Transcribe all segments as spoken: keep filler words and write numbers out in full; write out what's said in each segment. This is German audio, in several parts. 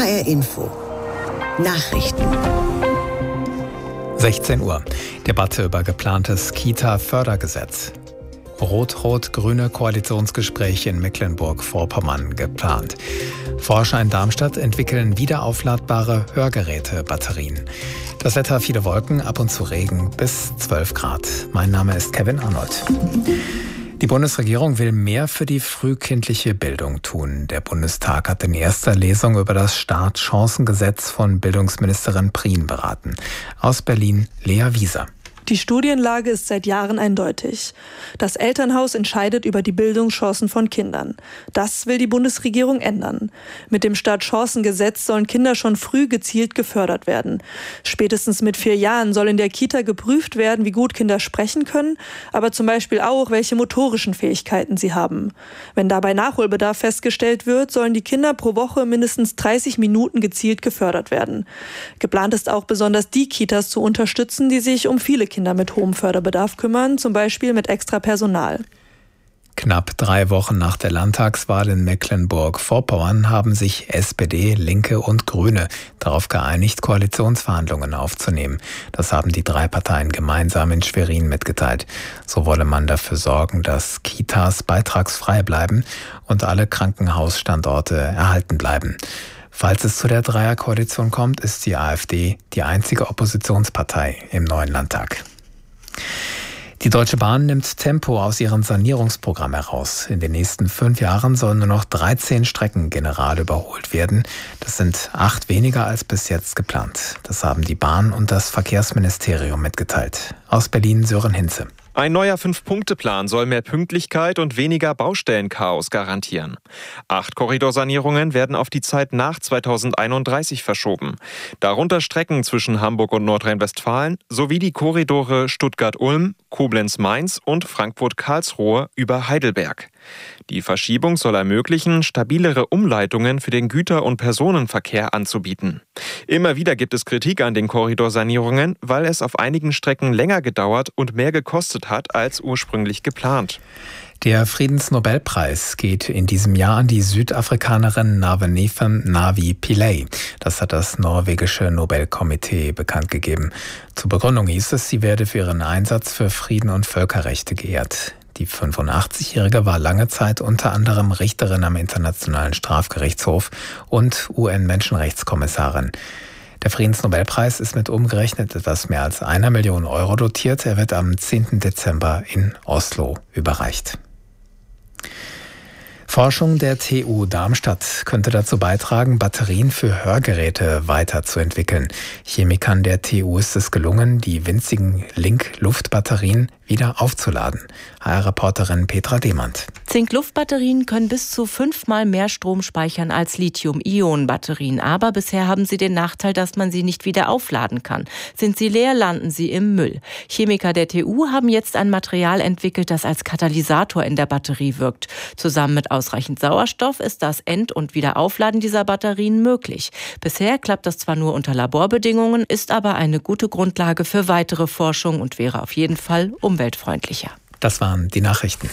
R Info Nachrichten. sechzehn Uhr. Debatte über geplantes Kita-Fördergesetz. Rot-Rot-Grüne Koalitionsgespräche in Mecklenburg-Vorpommern geplant. Forscher in Darmstadt entwickeln wiederaufladbare Hörgeräte-Batterien. Das Wetter: viele Wolken, ab und zu Regen, bis zwölf Grad. Mein Name ist Kevin Arnold. Die Bundesregierung will mehr für die frühkindliche Bildung tun. Der Bundestag hat in erster Lesung über das Startchancengesetz von Bildungsministerin Prien beraten. Aus Berlin Lea Wieser. Die Studienlage ist seit Jahren eindeutig. Das Elternhaus entscheidet über die Bildungschancen von Kindern. Das will die Bundesregierung ändern. Mit dem Startchancengesetz sollen Kinder schon früh gezielt gefördert werden. Spätestens mit vier Jahren soll in der Kita geprüft werden, wie gut Kinder sprechen können, aber zum Beispiel auch, welche motorischen Fähigkeiten sie haben. Wenn dabei Nachholbedarf festgestellt wird, sollen die Kinder pro Woche mindestens dreißig Minuten gezielt gefördert werden. Geplant ist auch, besonders die Kitas zu unterstützen, die sich um viele Kinder Kinder mit hohem Förderbedarf kümmern, zum Beispiel mit extra Personal. Knapp drei Wochen nach der Landtagswahl in Mecklenburg-Vorpommern haben sich S P D, Linke und Grüne darauf geeinigt, Koalitionsverhandlungen aufzunehmen. Das haben die drei Parteien gemeinsam in Schwerin mitgeteilt. So wolle man dafür sorgen, dass Kitas beitragsfrei bleiben und alle Krankenhausstandorte erhalten bleiben. Falls es zu der Dreierkoalition kommt, ist die AfD die einzige Oppositionspartei im neuen Landtag. Die Deutsche Bahn nimmt Tempo aus ihrem Sanierungsprogramm heraus. In den nächsten fünf Jahren sollen nur noch dreizehn Strecken general überholt werden. Das sind acht weniger als bis jetzt geplant. Das haben die Bahn und das Verkehrsministerium mitgeteilt. Aus Berlin Sören Hinze. Ein neuer Fünf-Punkte-Plan soll mehr Pünktlichkeit und weniger Baustellenchaos garantieren. Acht Korridorsanierungen werden auf die Zeit nach zweitausendeinunddreißig verschoben. Darunter Strecken zwischen Hamburg und Nordrhein-Westfalen sowie die Korridore Stuttgart-Ulm, Koblenz-Mainz und Frankfurt-Karlsruhe über Heidelberg. Die Verschiebung soll ermöglichen, stabilere Umleitungen für den Güter- und Personenverkehr anzubieten. Immer wieder gibt es Kritik an den Korridorsanierungen, weil es auf einigen Strecken länger gedauert und mehr gekostet hat als ursprünglich geplant. Der Friedensnobelpreis geht in diesem Jahr an die Südafrikanerin Navenefem Navi Pillay. Das hat das norwegische Nobelkomitee bekannt gegeben. Zur Begründung hieß es, sie werde für ihren Einsatz für Frieden und Völkerrechte geehrt. Die fünfundachtzigjährige war lange Zeit unter anderem Richterin am Internationalen Strafgerichtshof und U N-Menschenrechtskommissarin. Der Friedensnobelpreis ist mit umgerechnet etwas mehr als einer Million Euro dotiert. Er wird am zehnten Dezember in Oslo überreicht. Forschung der T U Darmstadt könnte dazu beitragen, Batterien für Hörgeräte weiterzuentwickeln. Chemikern der T U ist es gelungen, die winzigen Link-Luftbatterien wieder aufzuladen. H R-Reporterin Petra Demand. Zink-Luft-Batterien können bis zu fünfmal mehr Strom speichern als Lithium-Ionen-Batterien. Aber bisher haben sie den Nachteil, dass man sie nicht wieder aufladen kann. Sind sie leer, landen sie im Müll. Chemiker der T U haben jetzt ein Material entwickelt, das als Katalysator in der Batterie wirkt. Zusammen mit ausreichend Sauerstoff ist das End- und Wiederaufladen dieser Batterien möglich. Bisher klappt das zwar nur unter Laborbedingungen, ist aber eine gute Grundlage für weitere Forschung und wäre auf jeden Fall umweltfreundlicher. Das waren die Nachrichten.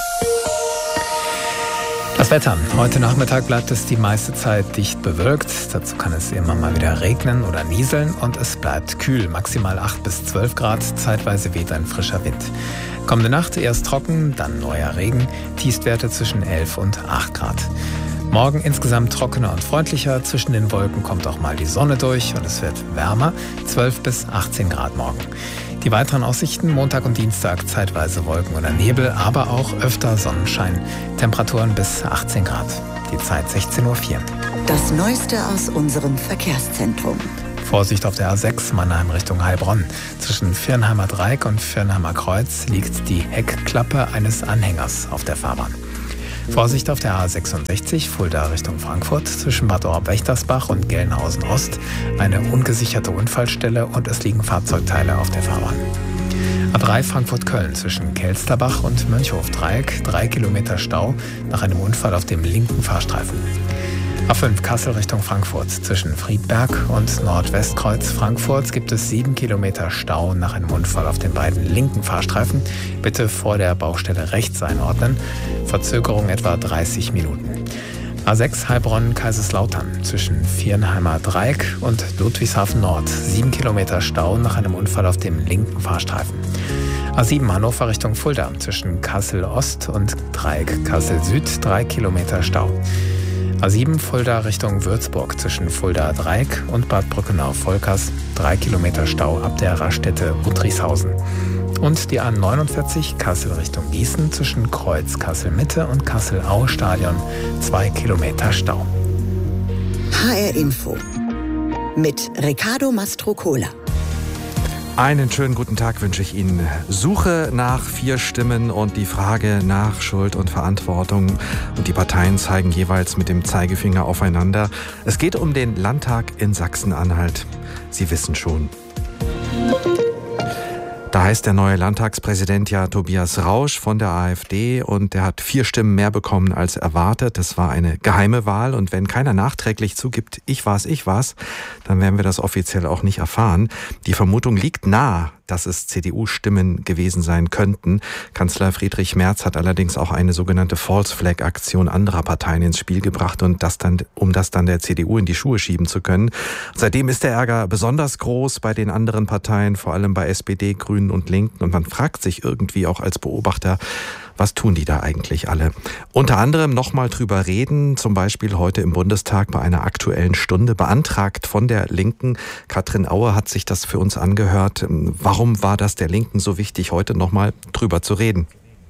Das Wetter. Heute Nachmittag bleibt es die meiste Zeit dicht bewölkt. Dazu kann es immer mal wieder regnen oder nieseln und es bleibt kühl. Maximal acht bis zwölf Grad. Zeitweise weht ein frischer Wind. Kommende Nacht erst trocken, dann neuer Regen. Tiefstwerte zwischen elf und acht Grad. Morgen insgesamt trockener und freundlicher. Zwischen den Wolken kommt auch mal die Sonne durch und es wird wärmer. zwölf bis achtzehn Grad morgen. Die weiteren Aussichten: Montag und Dienstag zeitweise Wolken oder Nebel, aber auch öfter Sonnenschein. Temperaturen bis achtzehn Grad. Die Zeit sechzehn Uhr vier. Das Neueste aus unserem Verkehrszentrum. Vorsicht auf der A sechs Mannheim Richtung Heilbronn. Zwischen Viernheimer Dreieck und Viernheimer Kreuz liegt die Heckklappe eines Anhängers auf der Fahrbahn. Vorsicht auf der A sechsundsechzig Fulda Richtung Frankfurt zwischen Bad Orb-Wächtersbach und Gelnhausen Ost. Eine ungesicherte Unfallstelle und es liegen Fahrzeugteile auf der Fahrbahn. A drei Frankfurt-Köln zwischen Kelsterbach und Mönchhof-Dreieck. Drei Kilometer Stau nach einem Unfall auf dem linken Fahrstreifen. A fünf Kassel Richtung Frankfurt. Zwischen Friedberg und Nordwestkreuz Frankfurt gibt es sieben Kilometer Stau nach einem Unfall auf den beiden linken Fahrstreifen. Bitte vor der Baustelle rechts einordnen. Verzögerung etwa dreißig Minuten. A sechs Heilbronn-Kaiserslautern zwischen Viernheimer Dreieck und Ludwigshafen Nord. Sieben Kilometer Stau nach einem Unfall auf dem linken Fahrstreifen. A sieben Hannover Richtung Fulda zwischen Kassel Ost und Dreieck Kassel Süd. Drei Kilometer Stau. A sieben Fulda Richtung Würzburg zwischen Fulda Dreieck und Bad Brückenau-Volkers. Drei Kilometer Stau ab der Raststätte Uttrichshausen. Und die A neunundvierzig Kassel Richtung Gießen zwischen Kreuz Kassel Mitte und Kassel-Aue-Stadion. Zwei Kilometer Stau. H R Info mit Riccardo Mastrocola. Einen schönen guten Tag wünsche ich Ihnen. Suche nach vier Stimmen und die Frage nach Schuld und Verantwortung. Und die Parteien zeigen jeweils mit dem Zeigefinger aufeinander. Es geht um den Landtag in Sachsen-Anhalt. Sie wissen schon. Da heißt der neue Landtagspräsident ja Tobias Rausch von der AfD und der hat vier Stimmen mehr bekommen als erwartet. Das war eine geheime Wahl und wenn keiner nachträglich zugibt, ich war's, ich war's, dann werden wir das offiziell auch nicht erfahren. Die Vermutung liegt nahe, dass es C D U-Stimmen gewesen sein könnten. Kanzler Friedrich Merz hat allerdings auch eine sogenannte False-Flag-Aktion anderer Parteien ins Spiel gebracht, und das dann, um das dann der C D U in die Schuhe schieben zu können. Seitdem ist der Ärger besonders groß bei den anderen Parteien, vor allem bei S P D, Grünen und Linken. Und man fragt sich irgendwie auch als Beobachter, was tun die da eigentlich alle? Unter anderem nochmal drüber reden, zum Beispiel heute im Bundestag bei einer Aktuellen Stunde, beantragt von der Linken. Katrin Aue hat sich das für uns angehört. Warum war das der Linken so wichtig, heute nochmal drüber zu reden?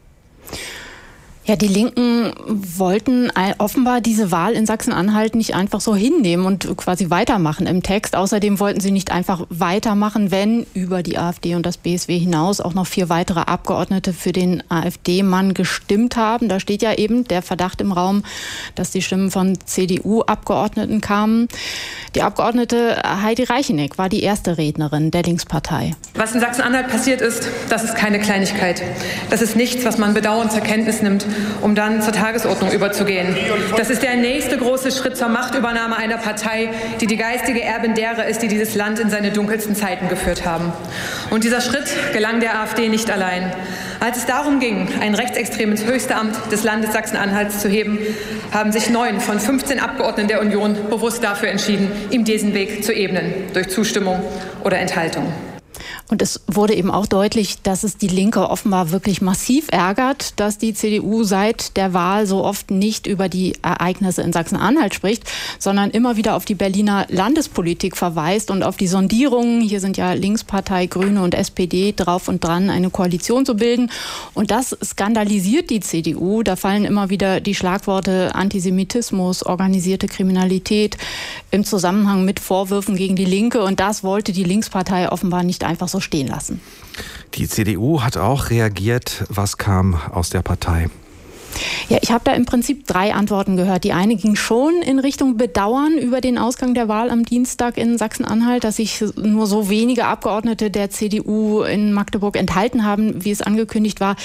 Ja, die Linken wollten offenbar diese Wahl in Sachsen-Anhalt nicht einfach so hinnehmen und quasi weitermachen im Text. Außerdem wollten sie nicht einfach weitermachen, wenn über die AfD und das B S W hinaus auch noch vier weitere Abgeordnete für den AfD-Mann gestimmt haben. Da steht ja eben der Verdacht im Raum, dass die Stimmen von C D U-Abgeordneten kamen. Die Abgeordnete Heidi Reicheneck war die erste Rednerin der Linkspartei. Was in Sachsen-Anhalt passiert ist, das ist keine Kleinigkeit. Das ist nichts, was man bedauernd zur Kenntnis nimmt, um dann zur Tagesordnung überzugehen. Das ist der nächste große Schritt zur Machtübernahme einer Partei, die die geistige Erbin derer ist, die dieses Land in seine dunkelsten Zeiten geführt haben. Und dieser Schritt gelang der AfD nicht allein. Als es darum ging, ein Rechtsextrem ins höchste Amt des Landes Sachsen-Anhalts zu heben, haben sich neun von fünfzehn Abgeordneten der Union bewusst dafür entschieden, ihm diesen Weg zu ebnen, durch Zustimmung oder Enthaltung. Und es wurde eben auch deutlich, dass es die Linke offenbar wirklich massiv ärgert, dass die C D U seit der Wahl so oft nicht über die Ereignisse in Sachsen-Anhalt spricht, sondern immer wieder auf die Berliner Landespolitik verweist und auf die Sondierungen. Hier sind ja Linkspartei, Grüne und S P D drauf und dran, eine Koalition zu bilden. Und das skandalisiert die C D U. Da fallen immer wieder die Schlagworte Antisemitismus, organisierte Kriminalität im Zusammenhang mit Vorwürfen gegen die Linke. Und das wollte die Linkspartei offenbar nicht einfach so stehen lassen. Die C D U hat auch reagiert. Was kam aus der Partei? Ja, ich habe da im Prinzip drei Antworten gehört. Die eine ging schon in Richtung Bedauern über den Ausgang der Wahl am Dienstag in Sachsen-Anhalt, dass sich nur so wenige Abgeordnete der C D U in Magdeburg enthalten haben, wie es angekündigt war.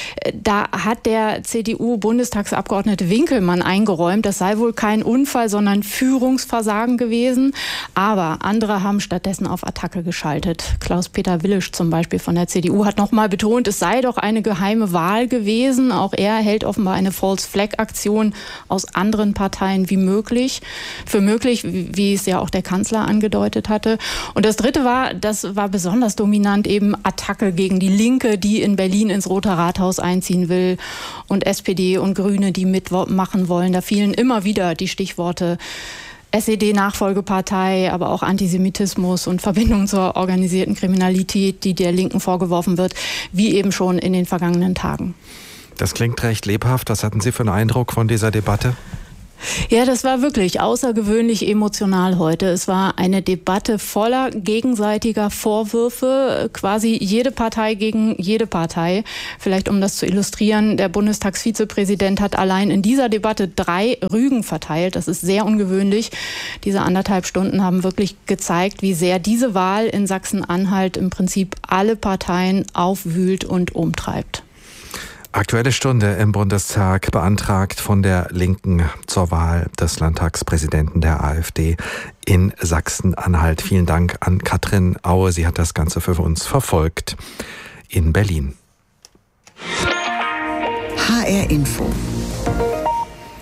Da hat der C D U-Bundestagsabgeordnete Winkelmann eingeräumt, das sei wohl kein Unfall, sondern Führungsversagen gewesen. Aber andere haben stattdessen auf Attacke geschaltet. Klaus-Peter Willisch zum Beispiel von der C D U hat nochmal betont, es sei doch eine geheime Wahl gewesen. Auch er hält offenbar eine False-Flag-Aktion aus anderen Parteien wie möglich, für möglich, wie es ja auch der Kanzler angedeutet hatte. Und das Dritte war, das war besonders dominant, eben Attacke gegen die Linke, die in Berlin ins Rote Rathaus einziehen will, und S P D und Grüne, die mitmachen wollen. Da fielen immer wieder die Stichworte S E D-Nachfolgepartei, aber auch Antisemitismus und Verbindung zur organisierten Kriminalität, die der Linken vorgeworfen wird, wie eben schon in den vergangenen Tagen. Das klingt recht lebhaft. Was hatten Sie für einen Eindruck von dieser Debatte? Ja, das war wirklich außergewöhnlich emotional heute. Es war eine Debatte voller gegenseitiger Vorwürfe, quasi jede Partei gegen jede Partei. Vielleicht um das zu illustrieren, der Bundestagsvizepräsident hat allein in dieser Debatte drei Rügen verteilt. Das ist sehr ungewöhnlich. Diese anderthalb Stunden haben wirklich gezeigt, wie sehr diese Wahl in Sachsen-Anhalt im Prinzip alle Parteien aufwühlt und umtreibt. Aktuelle Stunde im Bundestag, beantragt von der Linken zur Wahl des Landtagspräsidenten der AfD in Sachsen-Anhalt. Vielen Dank an Katrin Aue. Sie hat das Ganze für uns verfolgt in Berlin. H R Info.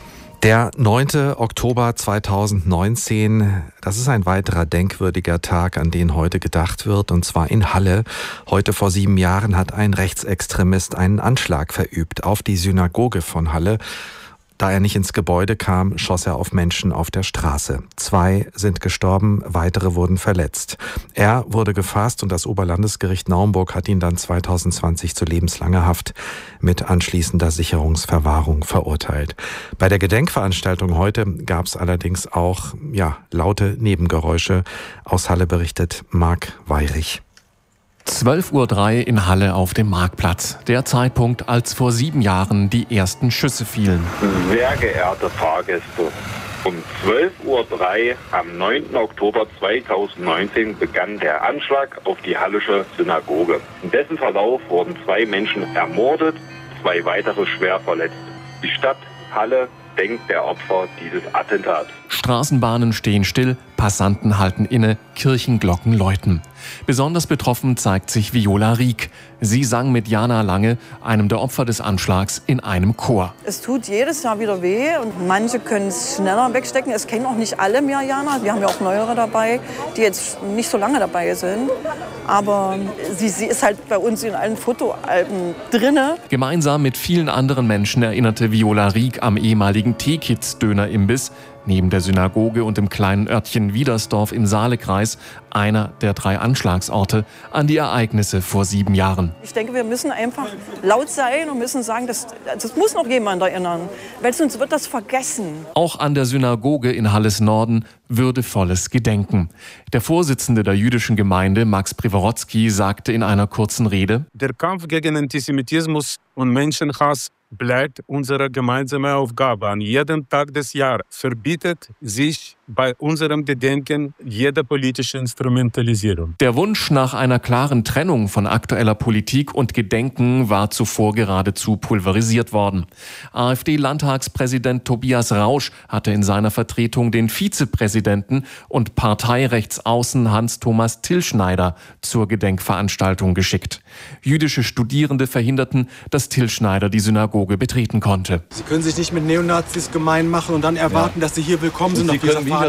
Der neunte Oktober zweitausendneunzehn, das ist ein weiterer denkwürdiger Tag, an den heute gedacht wird, und zwar in Halle. Heute vor sieben Jahren hat ein Rechtsextremist einen Anschlag verübt auf die Synagoge von Halle. Da er nicht ins Gebäude kam, schoss er auf Menschen auf der Straße. Zwei sind gestorben, weitere wurden verletzt. Er wurde gefasst und das Oberlandesgericht Naumburg hat ihn dann zweitausendzwanzig zu lebenslanger Haft mit anschließender Sicherungsverwahrung verurteilt. Bei der Gedenkveranstaltung heute gab es allerdings auch ja, laute Nebengeräusche. Aus Halle berichtet Marc Weyrich. zwölf Uhr drei in Halle auf dem Marktplatz. Der Zeitpunkt, als vor sieben Jahren die ersten Schüsse fielen. Sehr geehrte Fahrgäste, um zwölf Uhr drei am neunten Oktober zweitausendneunzehn begann der Anschlag auf die Hallische Synagoge. In dessen Verlauf wurden zwei Menschen ermordet, zwei weitere schwer verletzt. Die Stadt Halle denkt der Opfer dieses Attentats. Straßenbahnen stehen still, Passanten halten inne, Kirchenglocken läuten. Besonders betroffen zeigt sich Viola Rieck. Sie sang mit Jana Lange, einem der Opfer des Anschlags, in einem Chor. Es tut jedes Jahr wieder weh und manche können es schneller wegstecken. Es kennen auch nicht alle mehr Jana. Wir haben ja auch neuere dabei, die jetzt nicht so lange dabei sind. Aber sie, sie ist halt bei uns in allen Fotoalben drinne. Gemeinsam mit vielen anderen Menschen erinnerte Viola Rieck am ehemaligen T-Kids-Döner-Imbiss neben der Synagoge und dem kleinen Örtchen Wiedersdorf im Saalekreis, einer der drei Anschlagsorte, an die Ereignisse vor sieben Jahren. Ich denke, wir müssen einfach laut sein und müssen sagen, das, das muss noch jemand erinnern, weil sonst wird das vergessen. Auch an der Synagoge in Halles Norden würdevolles Gedenken. Der Vorsitzende der jüdischen Gemeinde, Max Privorotsky, sagte in einer kurzen Rede: Der Kampf gegen Antisemitismus und Menschenhass bleibt unsere gemeinsame Aufgabe. An jedem Tag des Jahres verbietet sich bei unserem Gedenken jede politische Instrumentalisierung. Der Wunsch nach einer klaren Trennung von aktueller Politik und Gedenken war zuvor geradezu pulverisiert worden. AfD-Landtagspräsident Tobias Rausch hatte in seiner Vertretung den Vizepräsidenten und Parteirechtsaußen Hans-Thomas Tillschneider zur Gedenkveranstaltung geschickt. Jüdische Studierende verhinderten, dass Tillschneider die Synagoge betreten konnte. Sie können sich nicht mit Neonazis gemein machen und dann erwarten, ja, dass Sie hier willkommen sind auf dieser Veranstaltung.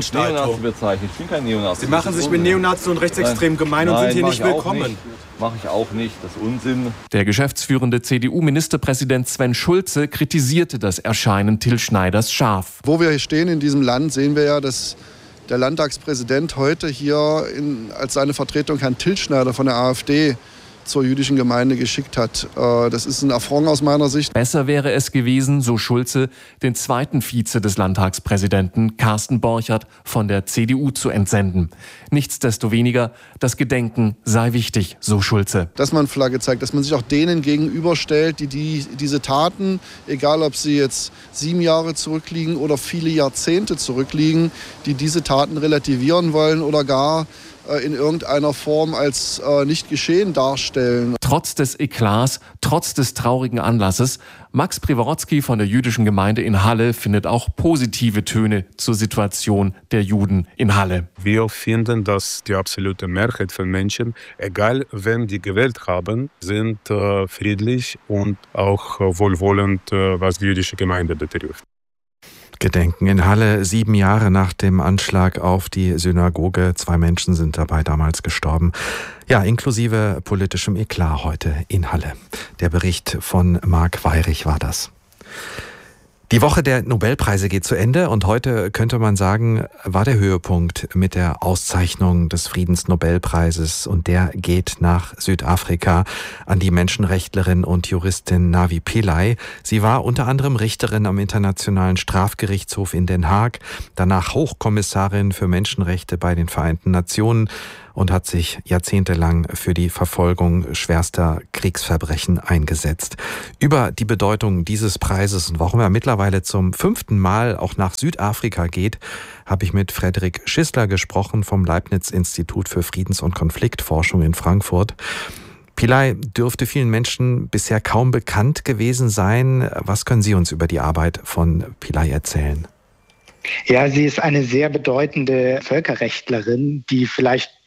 Ich bin kein Neonazi. Sie machen sich mit Neonazis und Rechtsextremen gemein und sind hier nicht willkommen. Mache ich auch nicht, das ist Unsinn. Der geschäftsführende C D U-Ministerpräsident Sven Schulze kritisierte das Erscheinen Tillschneiders scharf. Wo wir hier stehen in diesem Land, sehen wir ja, dass der Landtagspräsident heute hier in, als seine Vertretung Herrn Tillschneider von der AfD zur jüdischen Gemeinde geschickt hat. Das ist ein Affront aus meiner Sicht. Besser wäre es gewesen, so Schulze, den zweiten Vize des Landtagspräsidenten Carsten Borchert von der C D U zu entsenden. Nichtsdestoweniger, das Gedenken sei wichtig, so Schulze. Dass man Flagge zeigt, dass man sich auch denen gegenüberstellt, die, die diese Taten, egal ob sie jetzt sieben Jahre zurückliegen oder viele Jahrzehnte zurückliegen, die diese Taten relativieren wollen oder gar in irgendeiner Form als äh, nicht geschehen darstellen. Trotz des Eklats, trotz des traurigen Anlasses, Max Privorotsky von der jüdischen Gemeinde in Halle findet auch positive Töne zur Situation der Juden in Halle. Wir finden, dass die absolute Mehrheit von Menschen, egal wem die gewählt haben, sind äh, friedlich und auch äh, wohlwollend, äh, was die jüdische Gemeinde betrifft. Gedenken in Halle, sieben Jahre nach dem Anschlag auf die Synagoge. Zwei Menschen sind dabei damals gestorben. Ja, inklusive politischem Eklat heute in Halle. Der Bericht von Marc Weyrich war das. Die Woche der Nobelpreise geht zu Ende und heute könnte man sagen, war der Höhepunkt mit der Auszeichnung des Friedensnobelpreises und der geht nach Südafrika an die Menschenrechtlerin und Juristin Navi Pillay. Sie war unter anderem Richterin am Internationalen Strafgerichtshof in Den Haag, danach Hochkommissarin für Menschenrechte bei den Vereinten Nationen und hat sich jahrzehntelang für die Verfolgung schwerster Kriegsverbrechen eingesetzt. Über die Bedeutung dieses Preises und warum er mittlerweile zum fünften Mal auch nach Südafrika geht, habe ich mit Frederik Schissler gesprochen vom Leibniz-Institut für Friedens- und Konfliktforschung in Frankfurt. Pillay dürfte vielen Menschen bisher kaum bekannt gewesen sein. Was können Sie uns über die Arbeit von Pillay erzählen? Ja, sie ist eine sehr bedeutende Völkerrechtlerin, die vielleicht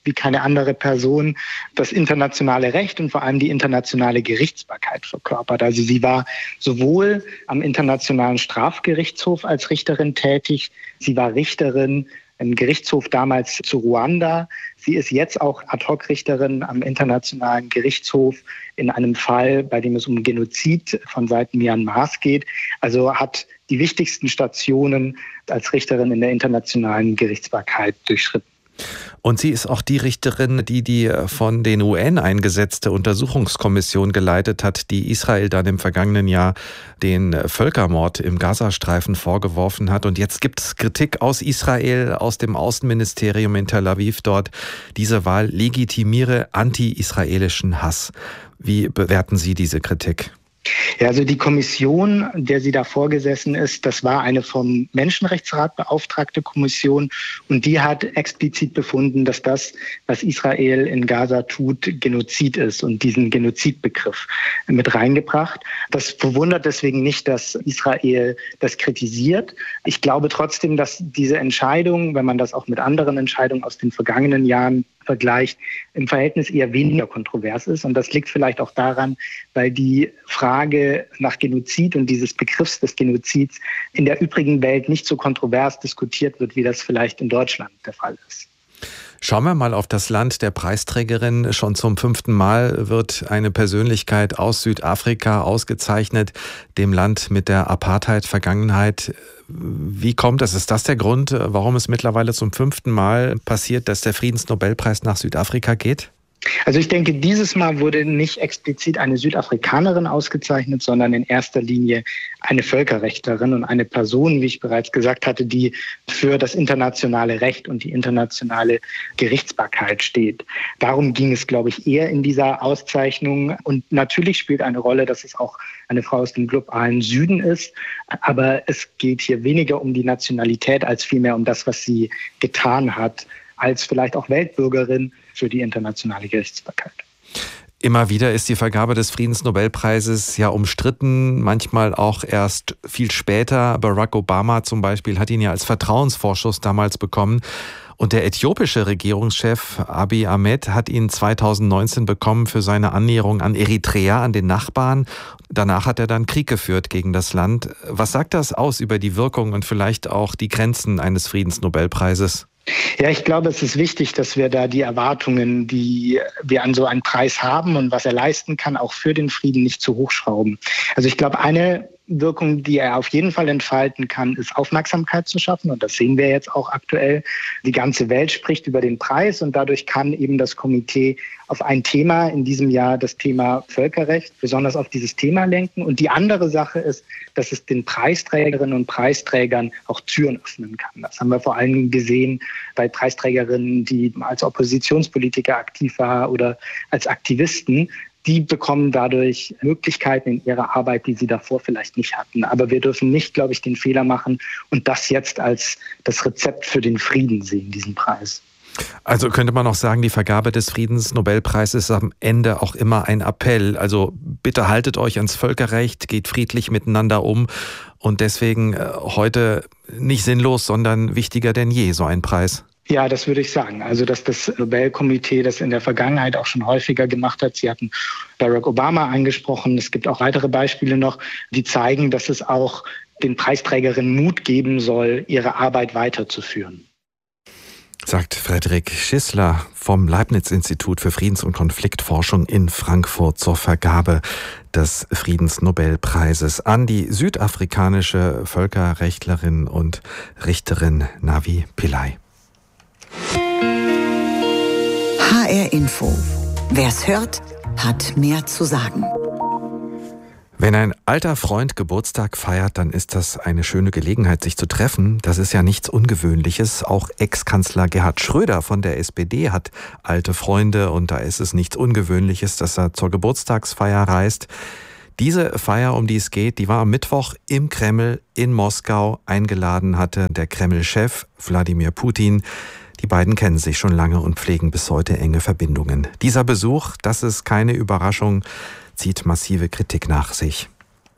wie keine andere Person das internationale Recht und vor allem die internationale Gerichtsbarkeit verkörpert. Also sie war sowohl am Internationalen Strafgerichtshof als Richterin tätig, sie war Richterin im Gerichtshof damals zu Ruanda. Sie ist jetzt auch Ad-hoc-Richterin am Internationalen Gerichtshof in einem Fall, bei dem es um Genozid von Seiten Myanmars geht. Also hat die wichtigsten Stationen als Richterin in der internationalen Gerichtsbarkeit durchschritten. Und sie ist auch die Richterin, die die von den U N eingesetzte Untersuchungskommission geleitet hat, die Israel dann im vergangenen Jahr den Völkermord im Gazastreifen vorgeworfen hat. Und jetzt gibt es Kritik aus Israel, aus dem Außenministerium in Tel Aviv dort. Diese Wahl legitimiere anti-israelischen Hass. Wie bewerten Sie diese Kritik? Ja, also die Kommission, der sie da vorgesessen ist, das war eine vom Menschenrechtsrat beauftragte Kommission und die hat explizit befunden, dass das, was Israel in Gaza tut, Genozid ist und diesen Genozidbegriff mit reingebracht. Das verwundert deswegen nicht, dass Israel das kritisiert. Ich glaube trotzdem, dass diese Entscheidung, wenn man das auch mit anderen Entscheidungen aus den vergangenen Jahren vergleicht, im Verhältnis eher weniger kontrovers ist. Und das liegt vielleicht auch daran, weil die Frage nach Genozid und dieses Begriffs des Genozids in der übrigen Welt nicht so kontrovers diskutiert wird, wie das vielleicht in Deutschland der Fall ist. Schauen wir mal auf das Land der Preisträgerin. Schon zum fünften Mal wird eine Persönlichkeit aus Südafrika ausgezeichnet, dem Land mit der Apartheid-Vergangenheit. Wie kommt das? Ist das der Grund, warum es mittlerweile zum fünften Mal passiert, dass der Friedensnobelpreis nach Südafrika geht? Also ich denke, dieses Mal wurde nicht explizit eine Südafrikanerin ausgezeichnet, sondern in erster Linie eine Völkerrechtlerin und eine Person, wie ich bereits gesagt hatte, die für das internationale Recht und die internationale Gerichtsbarkeit steht. Darum ging es, glaube ich, eher in dieser Auszeichnung. Und natürlich spielt eine Rolle, dass es auch eine Frau aus dem globalen Süden ist. Aber es geht hier weniger um die Nationalität als vielmehr um das, was sie getan hat, als vielleicht auch Weltbürgerin für die internationale Gerichtsbarkeit. Immer wieder ist die Vergabe des Friedensnobelpreises ja umstritten, manchmal auch erst viel später. Barack Obama zum Beispiel hat ihn ja als Vertrauensvorschuss damals bekommen. Und der äthiopische Regierungschef Abiy Ahmed hat ihn zweitausendneunzehn bekommen für seine Annäherung an Eritrea, an den Nachbarn. Danach hat er dann Krieg geführt gegen das Land. Was sagt das aus über die Wirkung und vielleicht auch die Grenzen eines Friedensnobelpreises? Ja, ich glaube, es ist wichtig, dass wir da die Erwartungen, die wir an so einen Preis haben und was er leisten kann, auch für den Frieden nicht zu hochschrauben. Also ich glaube, eine Wirkung, die er auf jeden Fall entfalten kann, ist Aufmerksamkeit zu schaffen. Und das sehen wir jetzt auch aktuell. Die ganze Welt spricht über den Preis und dadurch kann eben das Komitee auf ein Thema, in diesem Jahr das Thema Völkerrecht, besonders auf dieses Thema lenken. Und die andere Sache ist, dass es den Preisträgerinnen und Preisträgern auch Türen öffnen kann. Das haben wir vor allem gesehen bei Preisträgerinnen, die als Oppositionspolitiker aktiv waren oder als Aktivisten. Die bekommen dadurch Möglichkeiten in ihrer Arbeit, die sie davor vielleicht nicht hatten. Aber wir dürfen nicht, glaube ich, den Fehler machen und das jetzt als das Rezept für den Frieden sehen, diesen Preis. Also könnte man auch sagen, die Vergabe des Friedensnobelpreises ist am Ende auch immer ein Appell. Also bitte haltet euch ans Völkerrecht, geht friedlich miteinander um und deswegen heute nicht sinnlos, sondern wichtiger denn je, so ein Preis. Ja, das würde ich sagen. Also, dass das Nobelkomitee das in der Vergangenheit auch schon häufiger gemacht hat. Sie hatten Barack Obama angesprochen. Es gibt auch weitere Beispiele noch, die zeigen, dass es auch den Preisträgerinnen Mut geben soll, ihre Arbeit weiterzuführen. Sagt Frederik Schissler vom Leibniz-Institut für Friedens- und Konfliktforschung in Frankfurt zur Vergabe des Friedensnobelpreises an die südafrikanische Völkerrechtlerin und Richterin Navi Pillay. H R Info. Wer's hört, hat mehr zu sagen. Wenn ein alter Freund Geburtstag feiert, dann ist das eine schöne Gelegenheit, sich zu treffen. Das ist ja nichts Ungewöhnliches. Auch Ex-Kanzler Gerhard Schröder von der S P D hat alte Freunde und da ist es nichts Ungewöhnliches, dass er zur Geburtstagsfeier reist. Diese Feier, um die es geht, die war am Mittwoch im Kreml in Moskau. Eingeladen hatte der Kreml-Chef Wladimir Putin. Die beiden kennen sich schon lange und pflegen bis heute enge Verbindungen. Dieser Besuch, das ist keine Überraschung, zieht massive Kritik nach sich.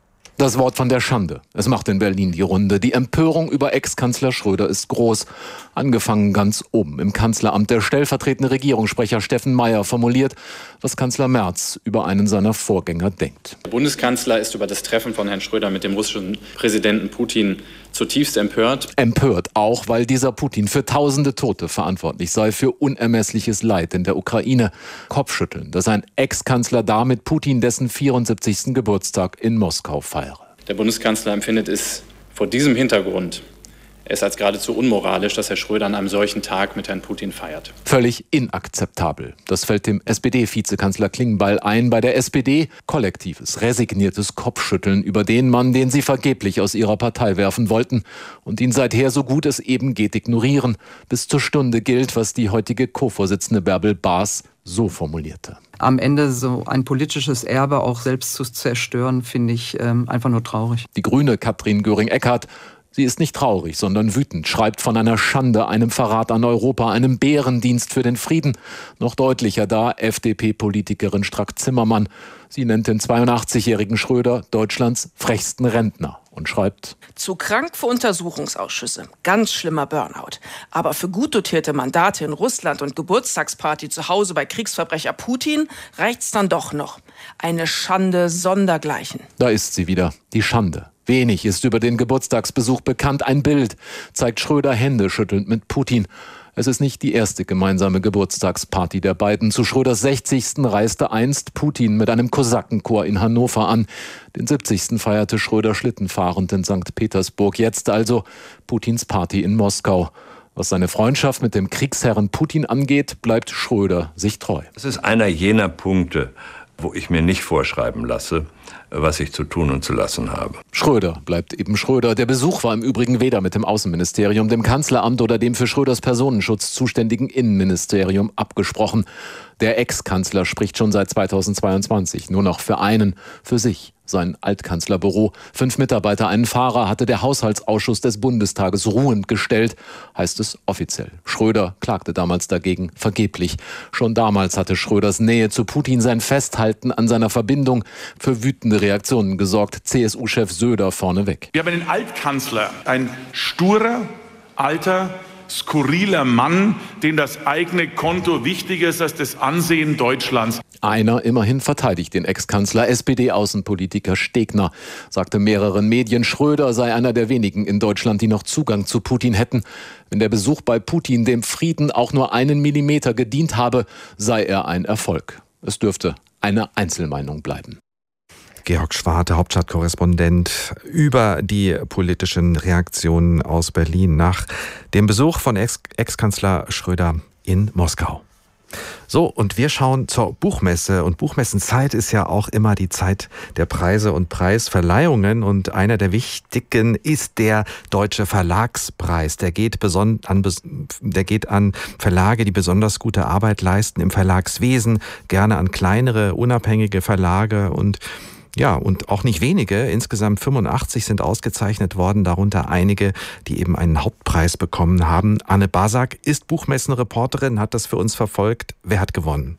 Das Wort von der Schande. Es macht in Berlin die Runde. Die Empörung über Ex-Kanzler Schröder ist groß. Angefangen ganz oben im Kanzleramt. Der stellvertretende Regierungssprecher Steffen Mayer formuliert, was Kanzler Merz über einen seiner Vorgänger denkt. Der Bundeskanzler ist über das Treffen von Herrn Schröder mit dem russischen Präsidenten Putin zutiefst empört. Empört auch, weil dieser Putin für tausende Tote verantwortlich sei, für unermessliches Leid in der Ukraine. Kopfschütteln, dass ein Ex-Kanzler damit Putin dessen vierundsiebzigsten Geburtstag in Moskau feiere. Der Bundeskanzler empfindet es vor diesem Hintergrund es als geradezu unmoralisch, dass Herr Schröder an einem solchen Tag mit Herrn Putin feiert. Völlig inakzeptabel. Das fällt dem S P D-Vizekanzler Klingbeil ein. Bei der S P D kollektives, resigniertes Kopfschütteln über den Mann, den sie vergeblich aus ihrer Partei werfen wollten und ihn seither so gut es eben geht ignorieren. Bis zur Stunde gilt, was die heutige Co-Vorsitzende Bärbel Baas so formulierte. Am Ende so ein politisches Erbe auch selbst zu zerstören, finde ich ähm, einfach nur traurig. Die Grüne Katrin Göring-Eckardt, sie ist nicht traurig, sondern wütend, schreibt von einer Schande, einem Verrat an Europa, einem Bärendienst für den Frieden. Noch deutlicher da F D P-Politikerin Strack-Zimmermann. Sie nennt den zweiundachtzigjährigen Schröder Deutschlands frechsten Rentner und schreibt: Zu krank für Untersuchungsausschüsse, ganz schlimmer Burnout. Aber für gut dotierte Mandate in Russland und Geburtstagsparty zu Hause bei Kriegsverbrecher Putin reicht's dann doch noch. Eine Schande sondergleichen. Da ist sie wieder, die Schande. Wenig ist über den Geburtstagsbesuch bekannt. Ein Bild zeigt Schröder händeschüttelnd mit Putin. Es ist nicht die erste gemeinsame Geburtstagsparty der beiden. Zu Schröders sechzigsten reiste einst Putin mit einem Kosakenchor in Hannover an. Den siebzigsten feierte Schröder schlittenfahrend in Sankt Petersburg. Jetzt also Putins Party in Moskau. Was seine Freundschaft mit dem Kriegsherren Putin angeht, bleibt Schröder sich treu. Das ist einer jener Punkte, wo ich mir nicht vorschreiben lasse, was ich zu tun und zu lassen habe. Schröder bleibt eben Schröder. Der Besuch war im Übrigen weder mit dem Außenministerium, dem Kanzleramt oder dem für Schröders Personenschutz zuständigen Innenministerium abgesprochen. Der Ex-Kanzler spricht schon seit zweitausendzweiundzwanzig nur noch für einen, für sich. Sein Altkanzlerbüro. Fünf Mitarbeiter, einen Fahrer hatte der Haushaltsausschuss des Bundestages ruhend gestellt, heißt es offiziell. Schröder klagte damals dagegen vergeblich. Schon damals hatte Schröders Nähe zu Putin, sein Festhalten an seiner Verbindung für wütende Reaktionen gesorgt. C S U-Chef Söder vorneweg. Wir haben einen Altkanzler, ein sturer, alter, skurriler Mann, dem das eigene Konto wichtiger ist als das Ansehen Deutschlands. Einer immerhin verteidigt den Ex-Kanzler. S P D-Außenpolitiker Stegner sagte mehreren Medien, Schröder sei einer der wenigen in Deutschland, die noch Zugang zu Putin hätten. Wenn der Besuch bei Putin dem Frieden auch nur einen Millimeter gedient habe, sei er ein Erfolg. Es dürfte eine Einzelmeinung bleiben. Georg Schwarte, Hauptstadtkorrespondent, über die politischen Reaktionen aus Berlin nach dem Besuch von Ex- Ex-Kanzler Schröder in Moskau. So, und wir schauen zur Buchmesse. Und Buchmessenzeit ist ja auch immer die Zeit der Preise und Preisverleihungen. Und einer der wichtigen ist der Deutsche Verlagspreis. Der geht, beson- an, der geht an Verlage, die besonders gute Arbeit leisten im Verlagswesen, gerne an kleinere, unabhängige Verlage und ja, und auch nicht wenige. Insgesamt fünfundachtzig sind ausgezeichnet worden, darunter einige, die eben einen Hauptpreis bekommen haben. Anne Basak ist Buchmessenreporterin, hat das für uns verfolgt. Wer hat gewonnen?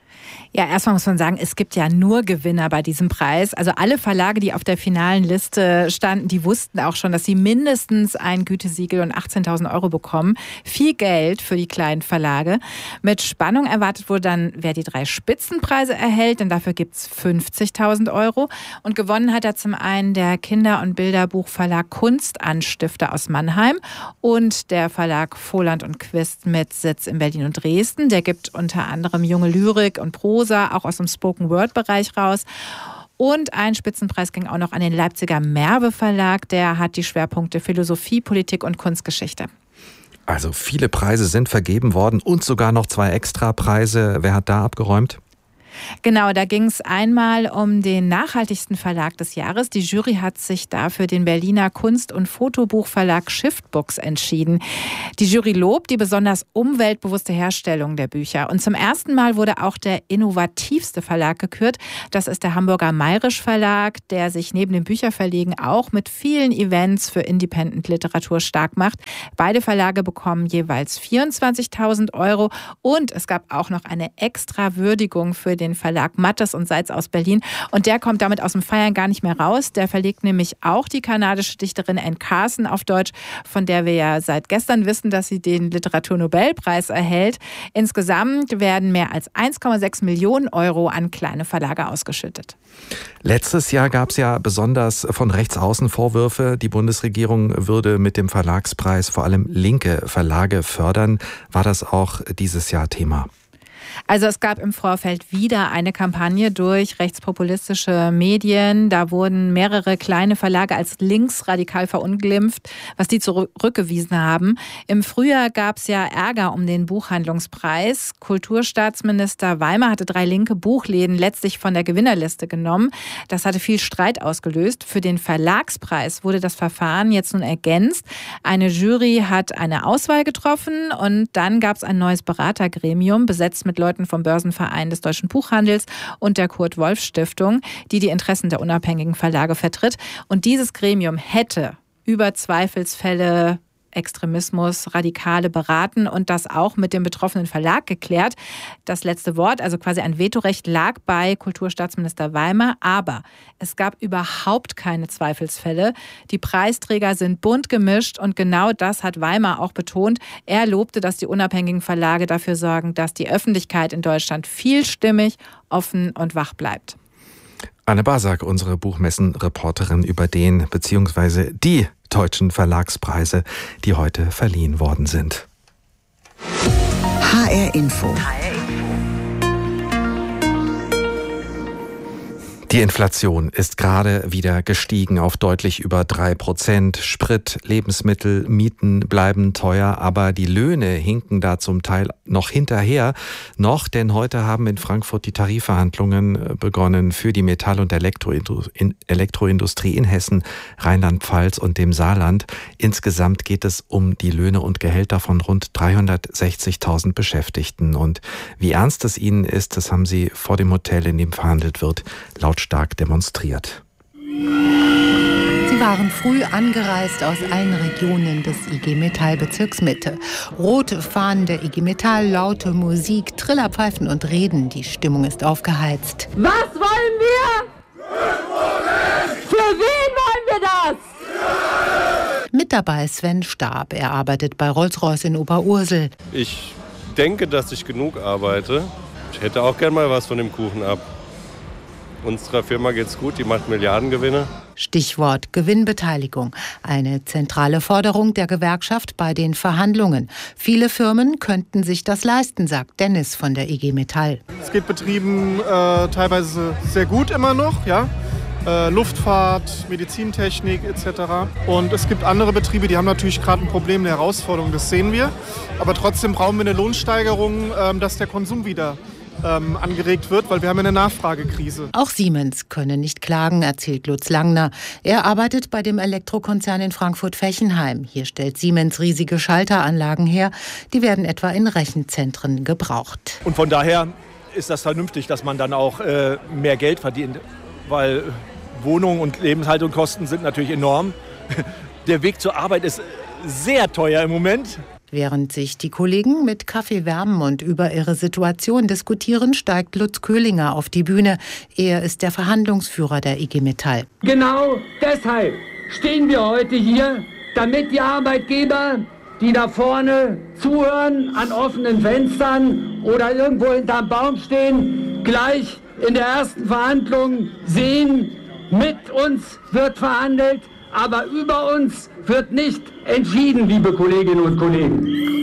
Ja, erstmal muss man sagen, es gibt ja nur Gewinner bei diesem Preis. Also alle Verlage, die auf der finalen Liste standen, die wussten auch schon, dass sie mindestens ein Gütesiegel und achtzehntausend Euro bekommen. Viel Geld für die kleinen Verlage. Mit Spannung erwartet wurde dann, wer die drei Spitzenpreise erhält, denn dafür gibt es fünfzigtausend Euro. Und gewonnen hat da zum einen der Kinder- und Bilderbuchverlag Kunstanstifter aus Mannheim und der Verlag Voland und Quist mit Sitz in Berlin und Dresden. Der gibt unter anderem junge Lyrik und Prosa, auch aus dem Spoken-Word-Bereich raus. Und ein Spitzenpreis ging auch noch an den Leipziger Merve Verlag. Der hat die Schwerpunkte Philosophie, Politik und Kunstgeschichte. Also viele Preise sind vergeben worden und sogar noch zwei Extrapreise. Wer hat da abgeräumt? Genau, da ging es einmal um den nachhaltigsten Verlag des Jahres. Die Jury hat sich dafür den Berliner Kunst- und Fotobuchverlag Shiftbooks entschieden. Die Jury lobt die besonders umweltbewusste Herstellung der Bücher. Und zum ersten Mal wurde auch der innovativste Verlag gekürt. Das ist der Hamburger Mayrisch Verlag, der sich neben den Bücherverlegen auch mit vielen Events für Independent-Literatur stark macht. Beide Verlage bekommen jeweils vierundzwanzigtausend Euro. Und es gab auch noch eine extra Würdigung für den den Verlag Mattes und Seitz aus Berlin. Und der kommt damit aus dem Feiern gar nicht mehr raus. Der verlegt nämlich auch die kanadische Dichterin Anne Carson auf Deutsch, von der wir ja seit gestern wissen, dass sie den Literaturnobelpreis erhält. Insgesamt werden mehr als eins Komma sechs Millionen Euro an kleine Verlage ausgeschüttet. Letztes Jahr gab es ja besonders von rechts außen Vorwürfe, die Bundesregierung würde mit dem Verlagspreis vor allem linke Verlage fördern. War das auch dieses Jahr Thema? Also es gab im Vorfeld wieder eine Kampagne durch rechtspopulistische Medien. Da wurden mehrere kleine Verlage als linksradikal verunglimpft, was die zurückgewiesen haben. Im Frühjahr gab es ja Ärger um den Buchhandlungspreis. Kulturstaatsminister Weimer hatte drei linke Buchläden letztlich von der Gewinnerliste genommen. Das hatte viel Streit ausgelöst. Für den Verlagspreis wurde das Verfahren jetzt nun ergänzt. Eine Jury hat eine Auswahl getroffen und dann gab es ein neues Beratergremium, besetzt mit Leuten vom Börsenverein des Deutschen Buchhandels und der Kurt-Wolf-Stiftung, die die Interessen der unabhängigen Verlage vertritt. Und dieses Gremium hätte über Zweifelsfälle, Extremismus, Radikale beraten und das auch mit dem betroffenen Verlag geklärt. Das letzte Wort, also quasi ein Vetorecht, lag bei Kulturstaatsminister Weimer, aber es gab überhaupt keine Zweifelsfälle. Die Preisträger sind bunt gemischt und genau das hat Weimer auch betont. Er lobte, dass die unabhängigen Verlage dafür sorgen, dass die Öffentlichkeit in Deutschland vielstimmig, offen und wach bleibt. Anne Basak, unsere Buchmessen-Reporterin über den bzw. die deutschen Verlagspreise, die heute verliehen worden sind. H R Info. Die Inflation ist gerade wieder gestiegen auf deutlich über drei Prozent. Sprit, Lebensmittel, Mieten bleiben teuer, aber die Löhne hinken da zum Teil noch hinterher. Noch, denn heute haben in Frankfurt die Tarifverhandlungen begonnen für die Metall- und Elektroindustrie in Hessen, Rheinland-Pfalz und dem Saarland. Insgesamt geht es um die Löhne und Gehälter von rund dreihundertsechzigtausend Beschäftigten. Und wie ernst es ihnen ist, das haben sie vor dem Hotel, in dem verhandelt wird, laut stark demonstriert. Sie waren früh angereist aus allen Regionen des I G Metall Bezirks Mitte. Rote Fahnen der I G Metall, laute Musik, Trillerpfeifen und Reden. Die Stimmung ist aufgeheizt. Was wollen wir? Für wen wollen wir das? Mit dabei Sven Stab. Er arbeitet bei Rolls-Royce in Oberursel. Ich denke, dass ich genug arbeite. Ich hätte auch gern mal was von dem Kuchen ab. Unserer Firma geht's gut, die macht Milliardengewinne. Stichwort Gewinnbeteiligung. Eine zentrale Forderung der Gewerkschaft bei den Verhandlungen. Viele Firmen könnten sich das leisten, sagt Dennis von der I G Metall. Es geht Betrieben äh, teilweise sehr gut immer noch, ja. Äh, Luftfahrt, Medizintechnik et cetera. Und es gibt andere Betriebe, die haben natürlich gerade ein Problem, eine Herausforderung, das sehen wir. Aber trotzdem brauchen wir eine Lohnsteigerung, äh, dass der Konsum wieder Ähm, angeregt wird, weil wir haben eine Nachfragekrise. Auch Siemens könne nicht klagen, erzählt Lutz Langner. Er arbeitet bei dem Elektrokonzern in Frankfurt-Fechenheim. Hier stellt Siemens riesige Schalteranlagen her. Die werden etwa in Rechenzentren gebraucht. Und von daher ist das vernünftig, dass man dann auch äh, mehr Geld verdient, weil Wohnungen und Lebenshaltungskosten sind natürlich enorm. Der Weg zur Arbeit ist sehr teuer im Moment. Während sich die Kollegen mit Kaffee wärmen und über ihre Situation diskutieren, steigt Lutz Köhlinger auf die Bühne. Er ist der Verhandlungsführer der I G Metall. Genau deshalb stehen wir heute hier, damit die Arbeitgeber, die da vorne zuhören, an offenen Fenstern oder irgendwo hinterm Baum stehen, gleich in der ersten Verhandlung sehen, mit uns wird verhandelt, aber über uns wird nicht entschieden, liebe Kolleginnen und Kollegen.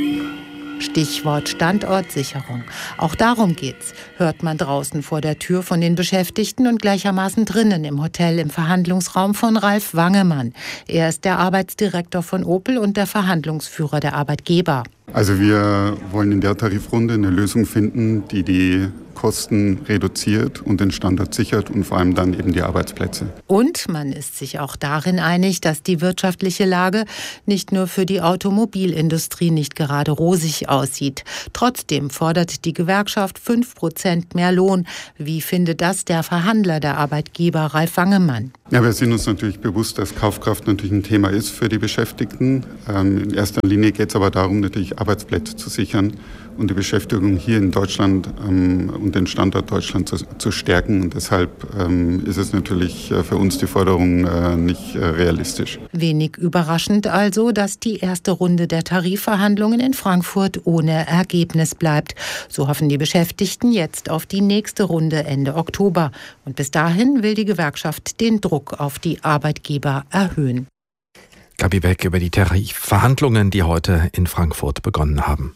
Stichwort Standortsicherung. Auch darum geht's, hört man draußen vor der Tür von den Beschäftigten und gleichermaßen drinnen im Hotel im Verhandlungsraum von Ralf Wangemann. Er ist der Arbeitsdirektor von Opel und der Verhandlungsführer der Arbeitgeber. Also wir wollen in der Tarifrunde eine Lösung finden, die die Kosten reduziert und den Standard sichert und vor allem dann eben die Arbeitsplätze. Und man ist sich auch darin einig, dass die wirtschaftliche Lage nicht nur für die Automobilindustrie nicht gerade rosig aussieht. Trotzdem fordert die Gewerkschaft fünf Prozent mehr Lohn. Wie findet das der Verhandler der Arbeitgeber Ralf Wangemann? Ja, wir sind uns natürlich bewusst, dass Kaufkraft natürlich ein Thema ist für die Beschäftigten. Ähm, in erster Linie geht es aber darum, natürlich Arbeitsplätze zu sichern und die Beschäftigung hier in Deutschland ähm, und den Standort Deutschland zu, zu stärken. Und deshalb ähm, ist es natürlich für uns die Forderung äh, nicht äh, realistisch. Wenig überraschend also, dass die erste Runde der Tarifverhandlungen in Frankfurt ohne Ergebnis bleibt. So hoffen die Beschäftigten jetzt auf die nächste Runde Ende Oktober. Und bis dahin will die Gewerkschaft den Druck auf die Arbeitgeber erhöhen. Gabi Beck über die Tarifverhandlungen, die heute in Frankfurt begonnen haben.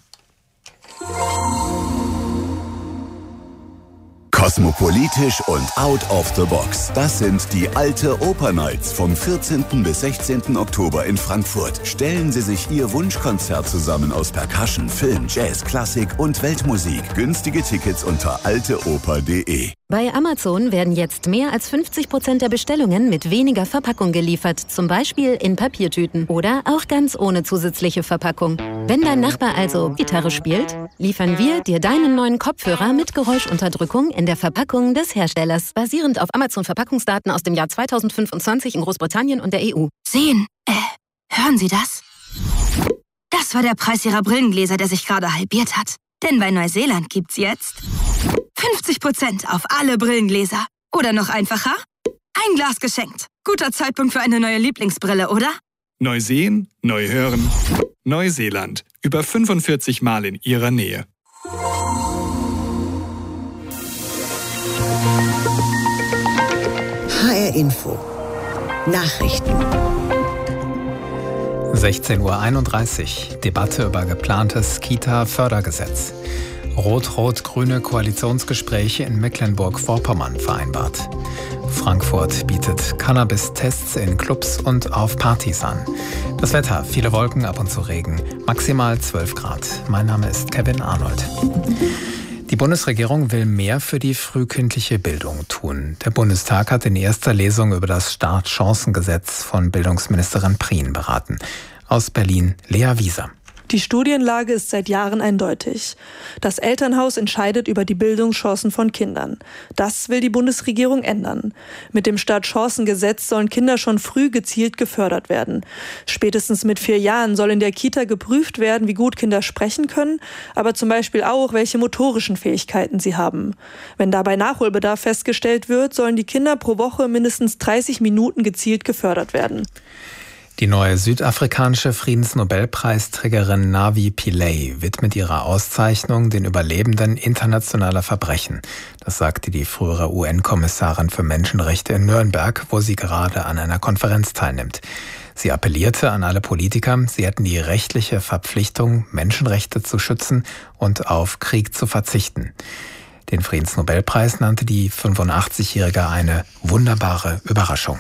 Kosmopolitisch und out of the box. Das sind die Alte Oper Nights vom vierzehnten bis sechzehnten Oktober in Frankfurt. Stellen Sie sich Ihr Wunschkonzert zusammen aus Percussion, Film, Jazz, Klassik und Weltmusik. Günstige Tickets unter alteoper punkt de. Bei Amazon werden jetzt mehr als fünfzig Prozent der Bestellungen mit weniger Verpackung geliefert. Zum Beispiel in Papiertüten oder auch ganz ohne zusätzliche Verpackung. Wenn dein Nachbar also Gitarre spielt, liefern wir dir deinen neuen Kopfhörer mit Geräuschunterdrückung in der Verpackung des Herstellers. Basierend auf Amazon-Verpackungsdaten aus dem Jahr zweitausendfünfundzwanzig in Großbritannien und der E U. Sehen, äh, hören Sie das? Das war der Preis Ihrer Brillengläser, der sich gerade halbiert hat. Denn bei Neuseeland gibt's jetzt fünfzig Prozent auf alle Brillengläser. Oder noch einfacher, ein Glas geschenkt. Guter Zeitpunkt für eine neue Lieblingsbrille, oder? Neu sehen, neu hören. Neuseeland. Über fünfundvierzig Mal in Ihrer Nähe. H R Info. Nachrichten. sechzehn Uhr einunddreißig. Debatte über geplantes Kita-Fördergesetz. Rot-Rot-Grüne Koalitionsgespräche in Mecklenburg-Vorpommern vereinbart. Frankfurt bietet Cannabis-Tests in Clubs und auf Partys an. Das Wetter, viele Wolken, ab und zu Regen. Maximal zwölf Grad. Mein Name ist Kevin Arnold. Die Bundesregierung will mehr für die frühkindliche Bildung tun. Der Bundestag hat in erster Lesung über das Startchancengesetz von Bildungsministerin Prien beraten. Aus Berlin, Lea Wieser. Die Studienlage ist seit Jahren eindeutig. Das Elternhaus entscheidet über die Bildungschancen von Kindern. Das will die Bundesregierung ändern. Mit dem Startchancengesetz sollen Kinder schon früh gezielt gefördert werden. Spätestens mit vier Jahren soll in der Kita geprüft werden, wie gut Kinder sprechen können, aber zum Beispiel auch, welche motorischen Fähigkeiten sie haben. Wenn dabei Nachholbedarf festgestellt wird, sollen die Kinder pro Woche mindestens dreißig Minuten gezielt gefördert werden. Die neue südafrikanische Friedensnobelpreisträgerin Navi Pillay widmet ihre Auszeichnung den Überlebenden internationaler Verbrechen. Das sagte die frühere U N-Kommissarin für Menschenrechte in Nürnberg, wo sie gerade an einer Konferenz teilnimmt. Sie appellierte an alle Politiker, sie hätten die rechtliche Verpflichtung, Menschenrechte zu schützen und auf Krieg zu verzichten. Den Friedensnobelpreis nannte die fünfundachtzig-Jährige eine wunderbare Überraschung.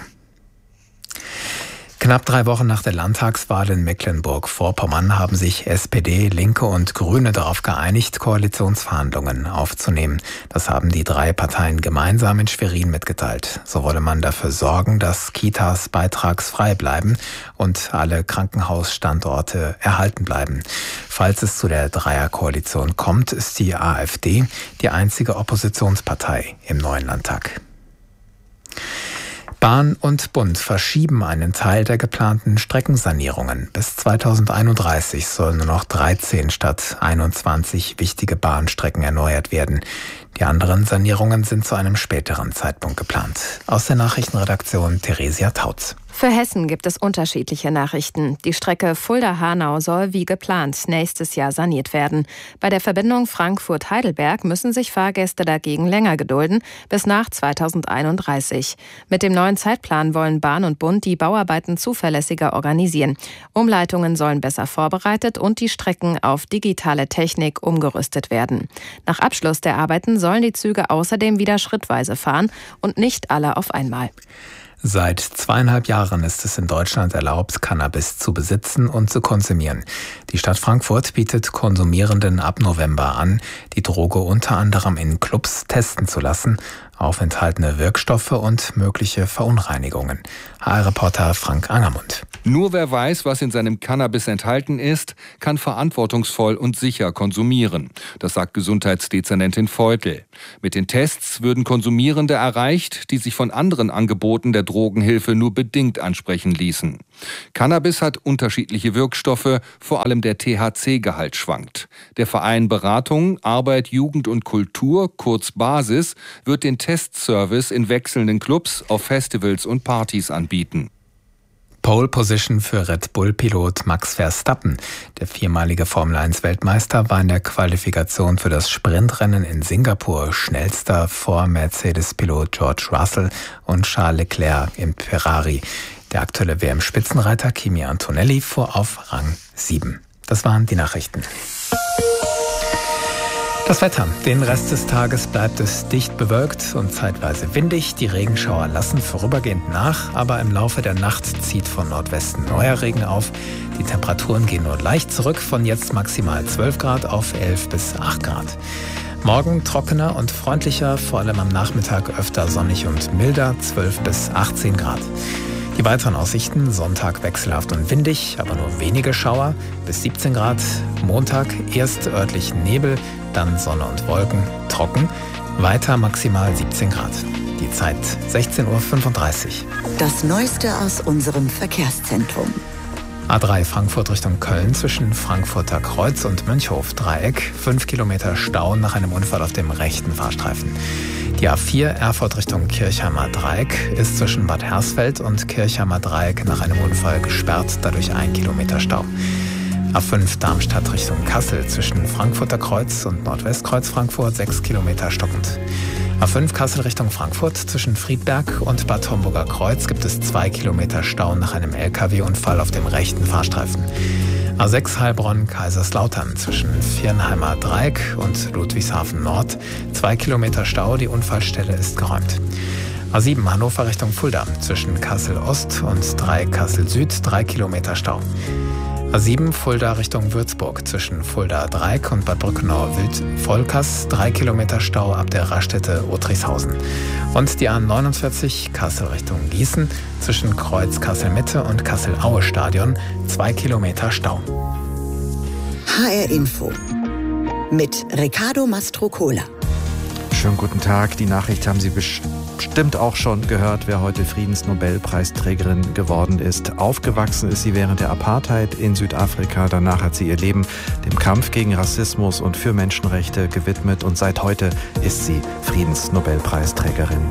Knapp drei Wochen nach der Landtagswahl in Mecklenburg-Vorpommern haben sich S P D, Linke und Grüne darauf geeinigt, Koalitionsverhandlungen aufzunehmen. Das haben die drei Parteien gemeinsam in Schwerin mitgeteilt. So wolle man dafür sorgen, dass Kitas beitragsfrei bleiben und alle Krankenhausstandorte erhalten bleiben. Falls es zu der Dreierkoalition kommt, ist die AfD die einzige Oppositionspartei im neuen Landtag. Bahn und Bund verschieben einen Teil der geplanten Streckensanierungen. Bis zweitausendeinunddreißig sollen nur noch dreizehn statt einundzwanzig wichtige Bahnstrecken erneuert werden. Die anderen Sanierungen sind zu einem späteren Zeitpunkt geplant. Aus der Nachrichtenredaktion Theresia Tautz. Für Hessen gibt es unterschiedliche Nachrichten. Die Strecke Fulda-Hanau soll wie geplant nächstes Jahr saniert werden. Bei der Verbindung Frankfurt-Heidelberg müssen sich Fahrgäste dagegen länger gedulden, bis nach zweitausendeinunddreißig. Mit dem neuen Zeitplan wollen Bahn und Bund die Bauarbeiten zuverlässiger organisieren. Umleitungen sollen besser vorbereitet und die Strecken auf digitale Technik umgerüstet werden. Nach Abschluss der Arbeiten sollen die Züge außerdem wieder schrittweise fahren und nicht alle auf einmal. Seit zweieinhalb Jahren ist es in Deutschland erlaubt, Cannabis zu besitzen und zu konsumieren. Die Stadt Frankfurt bietet Konsumierenden ab November an, die Droge unter anderem in Clubs testen zu lassen, auf enthaltene Wirkstoffe und mögliche Verunreinigungen. H R-Reporter Frank Angermund. Nur wer weiß, was in seinem Cannabis enthalten ist, kann verantwortungsvoll und sicher konsumieren. Das sagt Gesundheitsdezernentin Feutel. Mit den Tests würden Konsumierende erreicht, die sich von anderen Angeboten der Drogenhilfe nur bedingt ansprechen ließen. Cannabis hat unterschiedliche Wirkstoffe, vor allem der T H C-Gehalt schwankt. Der Verein Beratung, Arbeit, Jugend und Kultur, kurz BASIS, wird den Testservice in wechselnden Clubs, auf Festivals und Partys anbieten. Pole Position für Red Bull-Pilot Max Verstappen. Der viermalige Formel eins Weltmeister war in der Qualifikation für das Sprintrennen in Singapur schnellster vor Mercedes-Pilot George Russell und Charles Leclerc im Ferrari. Der aktuelle W M-Spitzenreiter Kimi Antonelli fuhr auf Rang sieben. Das waren die Nachrichten. Das Wetter. Den Rest des Tages bleibt es dicht bewölkt und zeitweise windig. Die Regenschauer lassen vorübergehend nach, aber im Laufe der Nacht zieht von Nordwesten neuer Regen auf. Die Temperaturen gehen nur leicht zurück, von jetzt maximal zwölf Grad auf elf bis acht Grad. Morgen trockener und freundlicher, vor allem am Nachmittag öfter sonnig und milder, zwölf bis achtzehn Grad. Die weiteren Aussichten: Sonntag wechselhaft und windig, aber nur wenige Schauer, bis siebzehn Grad. Montag erst örtlich Nebel, dann Sonne und Wolken, trocken, weiter maximal siebzehn Grad. Die Zeit sechzehn Uhr fünfunddreißig. Das Neueste aus unserem Verkehrszentrum. A drei Frankfurt Richtung Köln zwischen Frankfurter Kreuz und Münchhof Dreieck. Fünf Kilometer Stau nach einem Unfall auf dem rechten Fahrstreifen. Die A vier Erfurt Richtung Kirchheimer Dreieck ist zwischen Bad Hersfeld und Kirchheimer Dreieck nach einem Unfall gesperrt, dadurch ein Kilometer Stau. A fünf Darmstadt Richtung Kassel zwischen Frankfurter Kreuz und Nordwestkreuz Frankfurt sechs Kilometer stockend. A fünf Kassel Richtung Frankfurt zwischen Friedberg und Bad Homburger Kreuz gibt es zwei Kilometer Stau nach einem L K W-Unfall auf dem rechten Fahrstreifen. A sechs Heilbronn Kaiserslautern zwischen Viernheimer Dreieck und Ludwigshafen Nord zwei Kilometer Stau, die Unfallstelle ist geräumt. A sieben Hannover Richtung Fulda zwischen Kassel Ost und Dreieck Kassel Süd drei Kilometer Stau. A sieben Fulda Richtung Würzburg zwischen Fulda Dreieck und Bad Brückenau-Wildvolkers drei Kilometer Stau ab der Raststätte Otrichshausen. Und die A neunundvierzig Kassel Richtung Gießen zwischen Kreuz Kassel-Mitte und Kassel-Aue-Stadion zwei Kilometer Stau. H R Info mit Riccardo Mastrocola. Schönen guten Tag. Die Nachricht haben Sie bestimmt auch schon gehört, wer heute Friedensnobelpreisträgerin geworden ist. Aufgewachsen ist sie während der Apartheid in Südafrika. Danach hat sie ihr Leben dem Kampf gegen Rassismus und für Menschenrechte gewidmet. Und seit heute ist sie Friedensnobelpreisträgerin.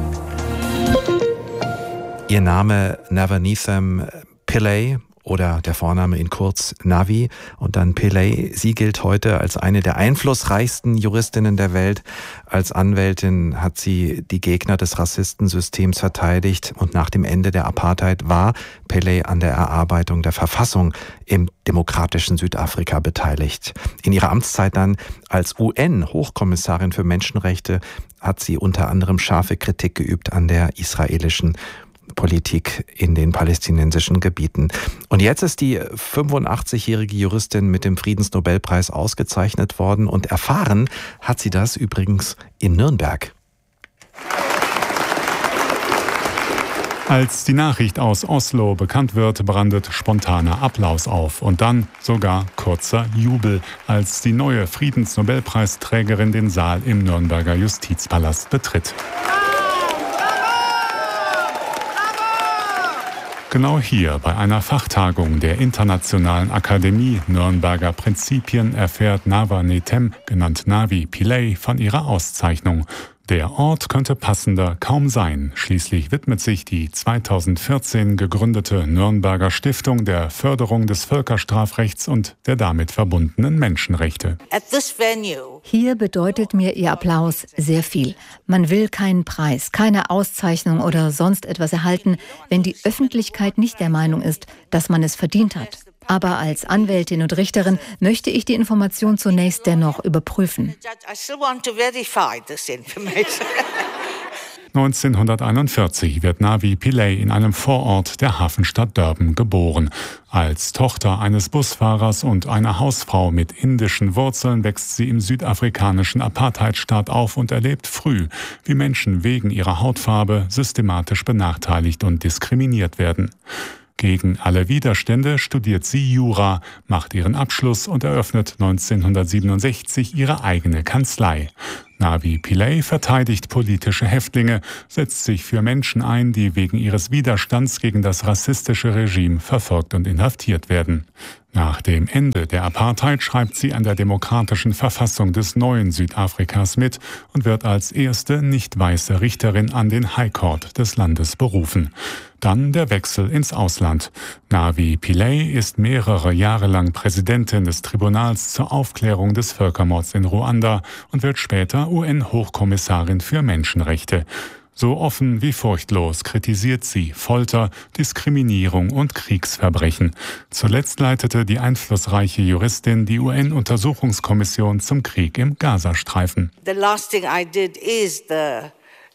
Ihr Name Navanithem Pillay oder der Vorname in kurz Navi und dann Pillay. Sie gilt heute als eine der einflussreichsten Juristinnen der Welt. Als Anwältin hat sie die Gegner des Rassistensystems verteidigt und nach dem Ende der Apartheid war Pillay an der Erarbeitung der Verfassung im demokratischen Südafrika beteiligt. In ihrer Amtszeit dann als U N-Hochkommissarin für Menschenrechte hat sie unter anderem scharfe Kritik geübt an der israelischen Politik in den palästinensischen Gebieten. Und jetzt ist die fünfundachtzigjährige Juristin mit dem Friedensnobelpreis ausgezeichnet worden und erfahren hat sie das übrigens in Nürnberg. Als die Nachricht aus Oslo bekannt wird, brandet spontaner Applaus auf und dann sogar kurzer Jubel, als die neue Friedensnobelpreisträgerin den Saal im Nürnberger Justizpalast betritt. Genau hier bei einer Fachtagung der Internationalen Akademie Nürnberger Prinzipien erfährt Navanithem, genannt Navi Pillay, von ihrer Auszeichnung. Der Ort könnte passender kaum sein. Schließlich widmet sich die zweitausendvierzehn gegründete Nürnberger Stiftung der Förderung des Völkerstrafrechts und der damit verbundenen Menschenrechte. Hier bedeutet mir Ihr Applaus sehr viel. Man will keinen Preis, keine Auszeichnung oder sonst etwas erhalten, wenn die Öffentlichkeit nicht der Meinung ist, dass man es verdient hat. Aber als Anwältin und Richterin möchte ich die Information zunächst dennoch überprüfen. neunzehnhunderteinundvierzig wird Navi Pillay in einem Vorort der Hafenstadt Durban geboren. Als Tochter eines Busfahrers und einer Hausfrau mit indischen Wurzeln wächst sie im südafrikanischen Apartheidstaat auf und erlebt früh, wie Menschen wegen ihrer Hautfarbe systematisch benachteiligt und diskriminiert werden. Gegen alle Widerstände studiert sie Jura, macht ihren Abschluss und eröffnet neunzehnhundertsiebenundsechzig ihre eigene Kanzlei. Navi Pillay verteidigt politische Häftlinge, setzt sich für Menschen ein, die wegen ihres Widerstands gegen das rassistische Regime verfolgt und inhaftiert werden. Nach dem Ende der Apartheid schreibt sie an der demokratischen Verfassung des neuen Südafrikas mit und wird als erste nicht weiße Richterin an den High Court des Landes berufen. Dann der Wechsel ins Ausland. Navi Pillay ist mehrere Jahre lang Präsidentin des Tribunals zur Aufklärung des Völkermords in Ruanda und wird später U N-Hochkommissarin für Menschenrechte. So offen wie furchtlos kritisiert sie Folter, Diskriminierung und Kriegsverbrechen. Zuletzt leitete die einflussreiche Juristin die U N-Untersuchungskommission zum Krieg im Gazastreifen. The last thing I did is the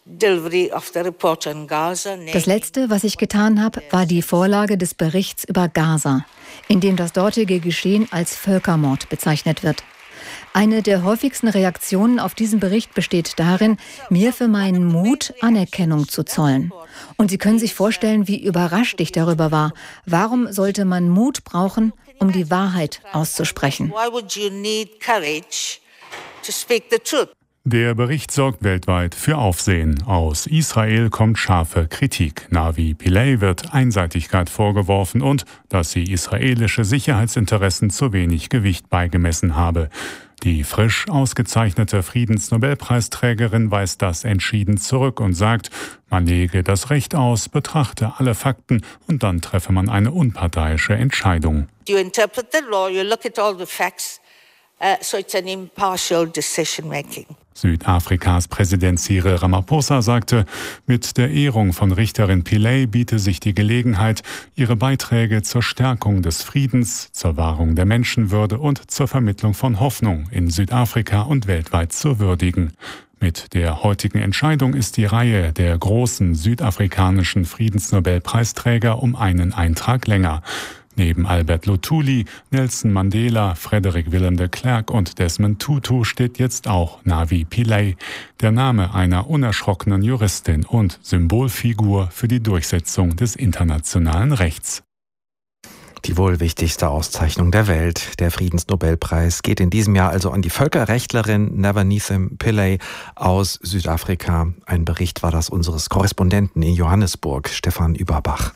Das Letzte, was ich getan habe, war die Vorlage des Berichts über Gaza, in dem das dortige Geschehen als Völkermord bezeichnet wird. Eine der häufigsten Reaktionen auf diesen Bericht besteht darin, mir für meinen Mut Anerkennung zu zollen. Und Sie können sich vorstellen, wie überrascht ich darüber war. Warum sollte man Mut brauchen, um die Wahrheit auszusprechen? Why would you need courage to speak the truth? Der Bericht sorgt weltweit für Aufsehen. Aus Israel kommt scharfe Kritik. Navi Pillay wird Einseitigkeit vorgeworfen und, dass sie israelische Sicherheitsinteressen zu wenig Gewicht beigemessen habe. Die frisch ausgezeichnete Friedensnobelpreisträgerin weist das entschieden zurück und sagt, man lege das Recht aus, betrachte alle Fakten und dann treffe man eine unparteiische Entscheidung. You interpret the law, you look at all the facts, uh, so it's an impartial decision making. Südafrikas Präsident Cyril Ramaphosa sagte, mit der Ehrung von Richterin Pillay biete sich die Gelegenheit, ihre Beiträge zur Stärkung des Friedens, zur Wahrung der Menschenwürde und zur Vermittlung von Hoffnung in Südafrika und weltweit zu würdigen. Mit der heutigen Entscheidung ist die Reihe der großen südafrikanischen Friedensnobelpreisträger um einen Eintrag länger. Neben Albert Luthuli, Nelson Mandela, Frederick Willem de Klerk und Desmond Tutu steht jetzt auch Navi Pillay, der Name einer unerschrockenen Juristin und Symbolfigur für die Durchsetzung des internationalen Rechts. Die wohl wichtigste Auszeichnung der Welt, der Friedensnobelpreis, geht in diesem Jahr also an die Völkerrechtlerin Navanithem Pillay aus Südafrika. Ein Bericht war das unseres Korrespondenten in Johannesburg, Stefan Überbach.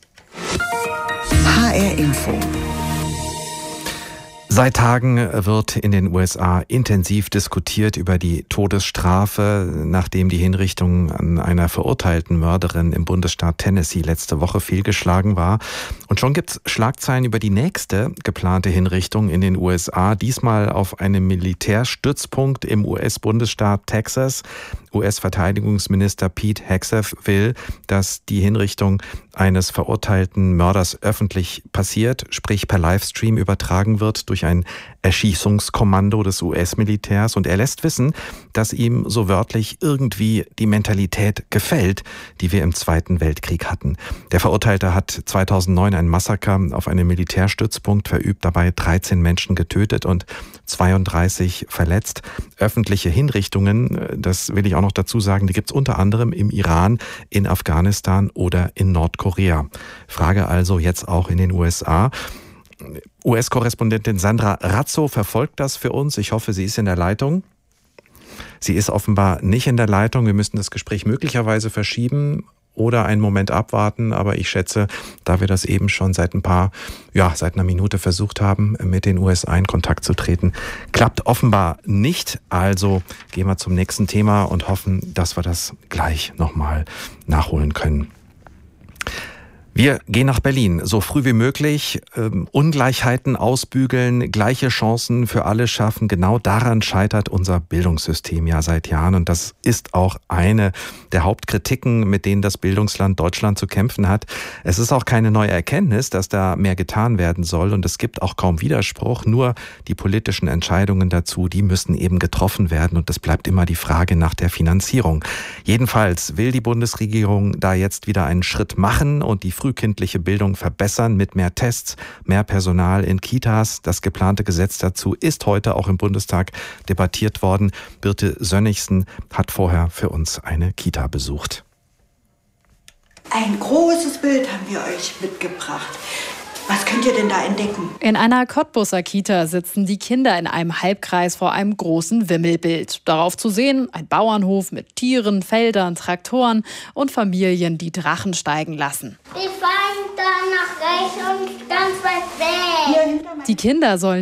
H R Info. Seit Tagen wird in den U S A intensiv diskutiert über die Todesstrafe, nachdem die Hinrichtung an einer verurteilten Mörderin im Bundesstaat Tennessee letzte Woche fehlgeschlagen war. Und schon gibt es Schlagzeilen über die nächste geplante Hinrichtung in den U S A, diesmal auf einem Militärstützpunkt im U S-Bundesstaat Texas. U S-Verteidigungsminister Pete Hegseth will, dass die Hinrichtung eines verurteilten Mörders öffentlich passiert, sprich per Livestream übertragen wird durch ein Erschießungskommando des U S-Militärs. Und er lässt wissen, dass ihm so wörtlich irgendwie die Mentalität gefällt, die wir im Zweiten Weltkrieg hatten. Der Verurteilte hat zweitausendneun ein Massaker auf einem Militärstützpunkt verübt, dabei dreizehn Menschen getötet und zweiunddreißig verletzt. Öffentliche Hinrichtungen, das will ich auch noch dazu sagen, die gibt es unter anderem im Iran, in Afghanistan oder in Nordkorea. Frage also jetzt auch in den U S A. U S-Korrespondentin Sandra Razzo verfolgt das für uns. Ich hoffe, sie ist in der Leitung. Sie ist offenbar nicht in der Leitung. Wir müssten das Gespräch möglicherweise verschieben oder einen Moment abwarten. Aber ich schätze, da wir das eben schon seit ein paar, ja, seit einer Minute versucht haben, mit den U S A in Kontakt zu treten, klappt offenbar nicht. Also gehen wir zum nächsten Thema und hoffen, dass wir das gleich nochmal nachholen können. Wir gehen nach Berlin, so früh wie möglich, ähm, Ungleichheiten ausbügeln, gleiche Chancen für alle schaffen. Genau daran scheitert unser Bildungssystem ja seit Jahren. Und das ist auch eine der Hauptkritiken, mit denen das Bildungsland Deutschland zu kämpfen hat. Es ist auch keine neue Erkenntnis, dass da mehr getan werden soll. Und es gibt auch kaum Widerspruch. Nur die politischen Entscheidungen dazu, die müssen eben getroffen werden. Und es bleibt immer die Frage nach der Finanzierung. Jedenfalls will die Bundesregierung da jetzt wieder einen Schritt machen und die frühkindliche Bildung verbessern mit mehr Tests, mehr Personal in Kitas. Das geplante Gesetz dazu ist heute auch im Bundestag debattiert worden. Birte Sönnigsen hat vorher für uns eine Kita besucht. Ein großes Bild haben wir euch mitgebracht. Was könnt ihr denn da entdecken? In einer Cottbuser Kita sitzen die Kinder in einem Halbkreis vor einem großen Wimmelbild. Darauf zu sehen ein Bauernhof mit Tieren, Feldern, Traktoren und Familien, die Drachen steigen lassen. Wir fahren dann nach rechts und ganz weit weg. Die Kinder sollen